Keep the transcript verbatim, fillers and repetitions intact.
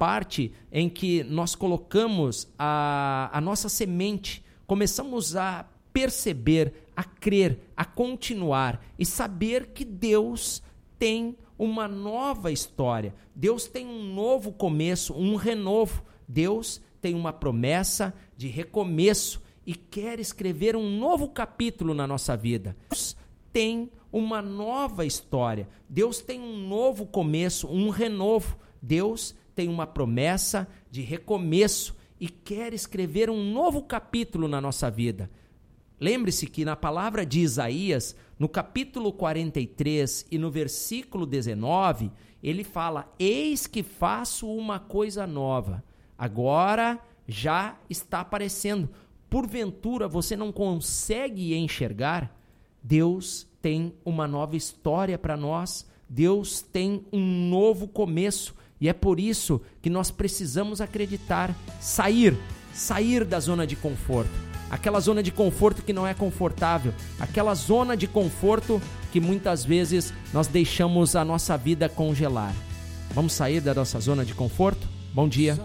parte em que nós colocamos a, a nossa semente, começamos a perceber, a crer, a continuar e saber que Deus tem uma nova história. Deus tem um novo começo, um renovo. Deus tem uma promessa de recomeço e quer escrever um novo capítulo na nossa vida. Deus tem uma nova história. Deus tem um novo começo, um renovo. Deus tem uma promessa de recomeço e quer escrever um novo capítulo na nossa vida. Lembre-se que na palavra de Isaías, no capítulo quarenta e três e no versículo dezenove, ele fala: eis que faço uma coisa nova, agora já está aparecendo. Porventura você não consegue enxergar? Deus tem uma nova história para nós, Deus tem um novo começo, e é por isso que nós precisamos acreditar, sair, sair da zona de conforto, aquela zona de conforto que não é confortável, aquela zona de conforto que muitas vezes nós deixamos a nossa vida congelar. Vamos sair da nossa zona de conforto? Bom dia.